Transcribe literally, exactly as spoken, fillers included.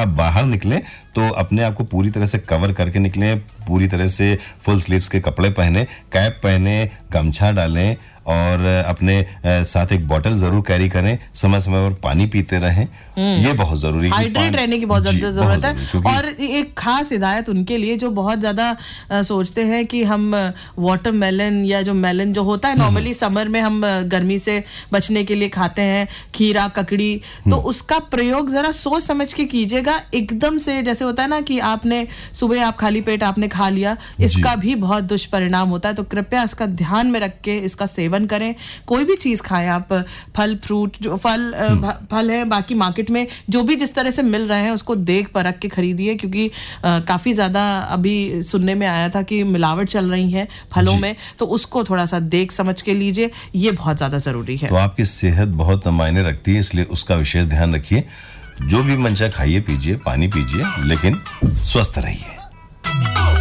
आप बाहर निकलें तो अपने आप को पूरी तरह से कवर करके निकलें, पूरी तरह से फुल स्लीव्स के कपड़े पहने, कैप पहने, गमछा डालें और अपने साथ एक बोतल जरूर कैरी करें, समय समय पर पानी पीते रहें, ये बहुत जरूरी है। हाइड्रेट रहने की बहुत ज्यादा जरूरत है। और एक खास हिदायत उनके लिए जो बहुत ज्यादा सोचते हैं कि हम वाटरमेलन या जो मेलन जो होता है नॉर्मली समर में हम गर्मी से बचने के लिए खाते हैं, खीरा, ककड़ी, तो उसका प्रयोग जरा सोच समझ के कीजिएगा। एकदम से जैसे होता है ना कि आपने सुबह आप खाली पेट आपने खा लिया, इसका भी बहुत दुष्परिणाम होता है। तो कृपया इसका ध्यान में रख के इसका सेवन करें। कोई भी चीज खाएं आप, फल फ्रूट जो फल फल है, बाकी मार्केट में जो भी जिस तरह से मिल रहे हैं उसको देख परख के खरीदिए, क्योंकि आ, काफी ज्यादा अभी सुनने में आया था कि मिलावट चल रही है फलों में, तो उसको थोड़ा सा देख समझ के लीजिए, ये बहुत ज्यादा जरूरी है। तो आपकी सेहत बहुत मायने रखती है, इसलिए उसका विशेष ध्यान रखिए। जो भी मन चाहे खाइए, पीजिए, पानी पीजिए, लेकिन स्वस्थ रहिए।